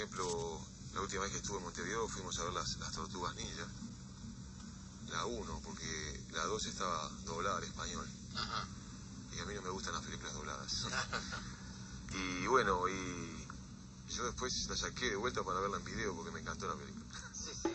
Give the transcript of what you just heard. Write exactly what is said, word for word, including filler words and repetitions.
ejemplo, la última vez que estuve en Montevideo fuimos a ver las, las Tortugas Ninja. La uno, porque la dos estaba doblada al español. Ajá. Y a mí no me gustan las películas dobladas. Y bueno, y yo después la saqué de vuelta para verla en video porque me encantó la película.